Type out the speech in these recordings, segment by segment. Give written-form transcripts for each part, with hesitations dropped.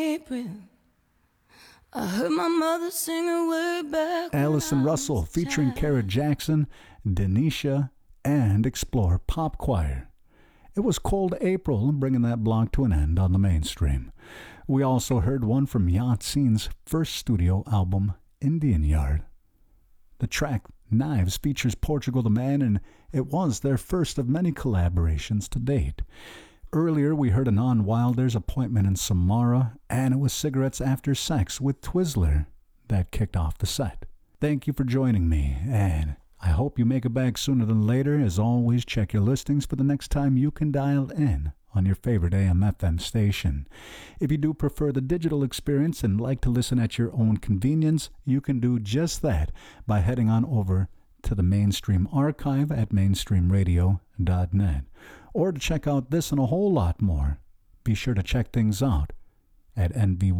April, I heard my mother singing way back. Allison Russell featuring Kara Jackson, Denisha, and Explore Pop Choir. It was Cold April, bringing that block to an end on the mainstream. We also heard one from Yahtzee's first studio album, Indian Yard. The track Knives features Portugal the Man, and it was their first of many collaborations to date. Earlier, we heard Anon Wilder's Appointment in Samara, and it was Cigarettes After Sex with Twizzler that kicked off the set. Thank you for joining me, and I hope you make it back sooner than later. As always, check your listings for the next time you can dial in on your favorite AM/FM station. If you do prefer the digital experience and like to listen at your own convenience, you can do just that by heading on over to the Mainstream archive at mainstreamradio.net. Or to check out this and a whole lot more, be sure to check things out at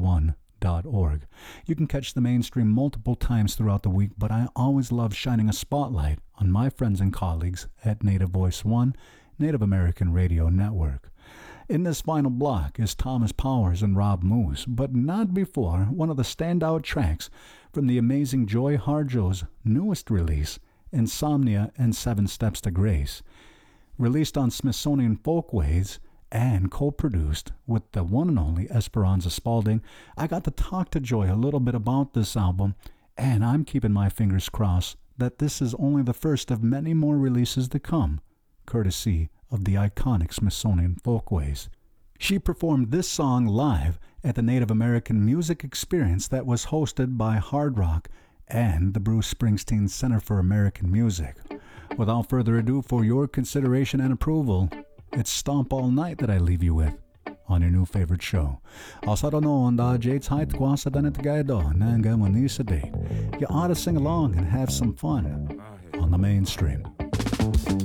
nv1.org. You can catch the Mainstream multiple times throughout the week, but I always love shining a spotlight on my friends and colleagues at Native Voice One, Native American Radio Network. In this final block is Thomas Powers and Rob Moose, but not before one of the standout tracks from the amazing Joy Harjo's newest release, Insomnia and 7 Steps to Grace. Released on Smithsonian Folkways and co-produced with the one and only Esperanza Spalding, I got to talk to Joy a little bit about this album, and I'm keeping my fingers crossed that this is only the first of many more releases to come, courtesy of the iconic Smithsonian Folkways. She performed this song live at the Native American Music Experience that was hosted by Hard Rock and the Bruce Springsteen Center for American Music. Without further ado, for your consideration and approval, it's Stomp All Night that I leave you with on your new favorite show. Also known as Jade's Height Kwasa Danet Gaido Nanga Manisa Date. You ought to sing along and have some fun on the Mainstream.